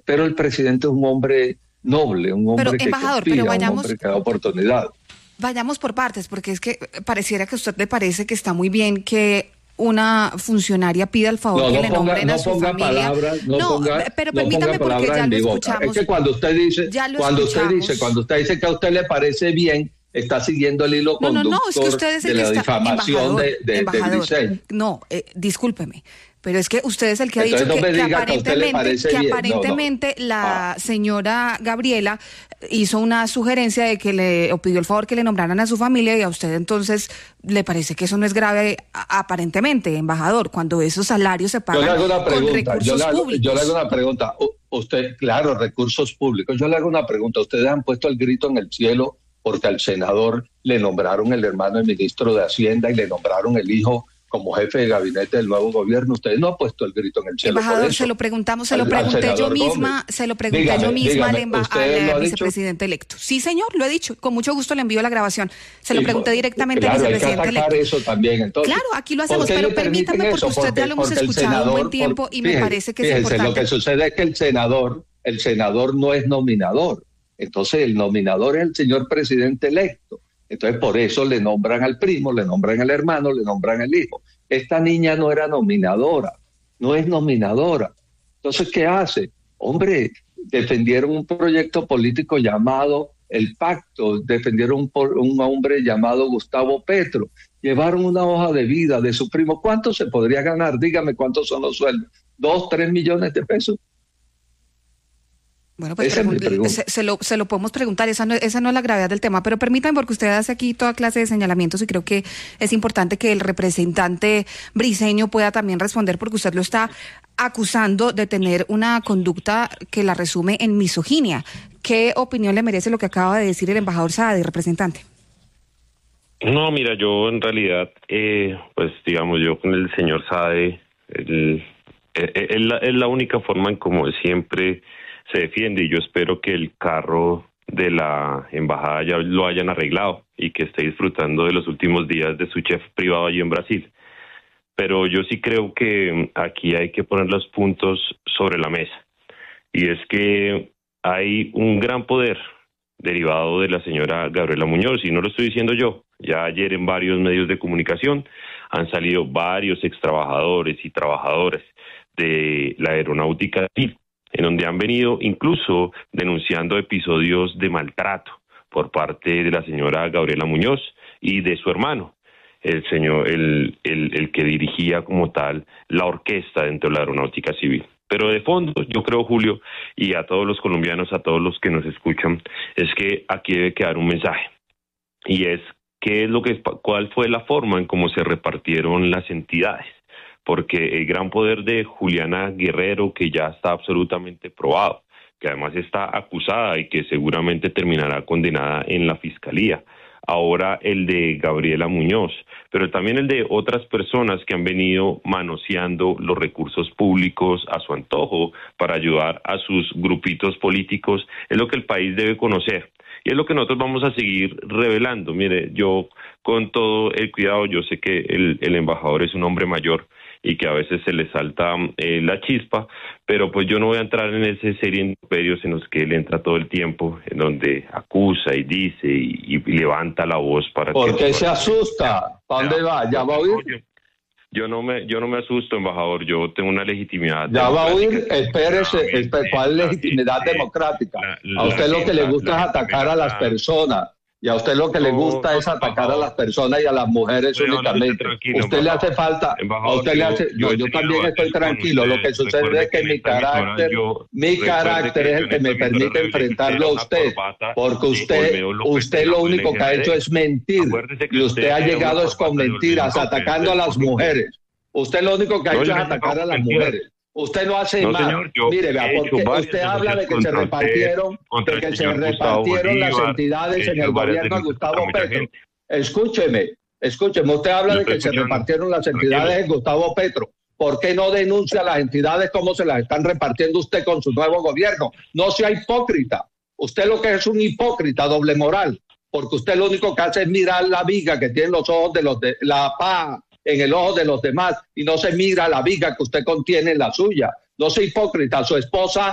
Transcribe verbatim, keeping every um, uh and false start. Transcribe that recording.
pero el presidente es un hombre noble, un hombre pero, que embajador, confía, pero vayamos, un hombre que da oportunidad. Vayamos por partes, porque es que pareciera que a usted le parece que está muy bien que una funcionaria pida el favor no, que no le ponga, nombren no a su ponga familia. Palabras, no, no, ponga, pero no permítame ponga porque ya lo escuchamos. Es que cuando usted dice, cuando usted dice, cuando usted dice que a usted le parece bien, está siguiendo el hilo no, conductor no, no, es que usted es el de que la está, difamación embajador, de, de, embajador, de Grisel. No, eh, discúlpeme. Pero es que usted es el que ha Entonces dicho no que, me que diga que a usted le aparentemente, parece que bien. aparentemente No, no. la Ah. señora Gabriela hizo una sugerencia de que le o pidió el favor que le nombraran a su familia, y a usted entonces le parece que eso no es grave a, aparentemente, embajador, cuando esos salarios se pagan yo le hago una con pregunta, recursos yo le hago, públicos. Yo le hago una pregunta. U- usted, claro, recursos públicos. Yo le hago una pregunta. Ustedes han puesto el grito en el cielo porque al senador le nombraron el hermano del ministro de Hacienda y le nombraron el hijo como jefe de gabinete del nuevo gobierno. Ustedes no han puesto el grito en el cielo. Embajador, por eso. se lo preguntamos, se al, lo pregunté yo Gómez. misma, se lo pregunté dígame, yo misma dígame, al, emba- ¿usted al lo ha vicepresidente dicho? electo. Sí, señor, lo he dicho. Con mucho gusto le envío la grabación. Se lo Sí, pregunté directamente claro, al vicepresidente hay que atacar electo. eso también. Entonces, Claro, aquí lo hacemos, ¿por qué pero le permiten permítame porque eso? usted Porque- ya lo hemos porque el escuchado senador, un buen tiempo por- y me fíjense, parece que es fíjense, importante. lo que sucede es que el senador, el senador no es nominador. Entonces el nominador es el señor presidente electo. Entonces por eso le nombran al primo, le nombran al hermano, le nombran al hijo. Esta niña no era nominadora, no es nominadora. Entonces, ¿qué hace? Hombre, defendieron un proyecto político llamado El Pacto, defendieron un, por, un hombre llamado Gustavo Petro, llevaron una hoja de vida de su primo. ¿Cuánto se podría ganar? Dígame cuántos son los sueldos. ¿Dos, tres millones de pesos? Bueno, pues Esa es mi pregun- pregunta. se, se, lo, se lo podemos preguntar, esa no, esa no es la gravedad del tema, pero permítanme, porque usted hace aquí toda clase de señalamientos y creo que es importante que el representante briceño pueda también responder, porque usted lo está acusando de tener una conducta que la resume en misoginia. ¿Qué opinión le merece lo que acaba de decir el embajador Saade, representante? No, mira, yo en realidad, eh, pues digamos, yo con el señor Saade, el, el, el, la, es la única forma en como siempre se defiende, y yo espero que el carro de la embajada ya lo hayan arreglado y que esté disfrutando de los últimos días de su chef privado allí en Brasil. Pero yo sí creo que aquí hay que poner los puntos sobre la mesa, y es que hay un gran poder derivado de la señora Gabriela Muñoz, y no lo estoy diciendo yo. Ya ayer en varios medios de comunicación han salido varios extrabajadores y trabajadoras de la aeronáutica civil, en donde han venido incluso denunciando episodios de maltrato por parte de la señora Gabriela Muñoz y de su hermano, el señor, el, el, el que dirigía como tal la orquesta dentro de la aeronáutica civil. Pero de fondo, yo creo, Julio, y a todos los colombianos, a todos los que nos escuchan, es que aquí debe quedar un mensaje, y es qué es lo que, cuál fue la forma en cómo se repartieron las entidades. Porque el gran poder de Juliana Guerrero, que ya está absolutamente probado, que además está acusada y que seguramente terminará condenada en la fiscalía. Ahora el de Gabriela Muñoz, pero también el de otras personas que han venido manoseando los recursos públicos a su antojo para ayudar a sus grupitos políticos, es lo que el país debe conocer. Y es lo que nosotros vamos a seguir revelando. Mire, yo con todo el cuidado, yo sé que el, el embajador es un hombre mayor y que a veces se le salta eh, la chispa, pero pues yo no voy a entrar en ese serie de imperios en los que él entra todo el tiempo, en donde acusa y dice y, y levanta la voz para... ¿Por que qué se asusta? ¿Para dónde va? ¿Ya va a oír? Yo no me yo no me asusto, embajador, yo tengo una legitimidad. Ya va a oír, espérese, espérese, ¿cuál es legitimidad democrática? A usted lo que le gusta es atacar a las personas, y a usted lo que le gusta es atacar a las personas y a las mujeres únicamente. Usted le hace falta, a usted le hace, no, yo también estoy tranquilo, lo que sucede es que mi carácter, mi carácter es el que me permite enfrentarlo a usted, porque usted, usted lo único que ha hecho es mentir, y usted ha llegado es con mentiras, atacando a las mujeres. Usted lo único que ha hecho es atacar a las mujeres. Usted no hace no, más. Señor, yo Mire, vea, porque usted habla de que se repartieron, de que se repartieron las entidades en el gobierno de Gustavo Petro. Escúcheme, escúcheme, usted habla de que se repartieron las entidades en Gustavo Petro. ¿Por qué no denuncia las entidades cómo se las están repartiendo usted con su nuevo gobierno? No sea hipócrita. Usted lo que es un hipócrita, doble moral, porque usted lo único que hace es mirar la viga que tienen los ojos de los de la paja en el ojo de los demás, y no se mira la viga que usted contiene en la suya. No sea hipócrita, su esposa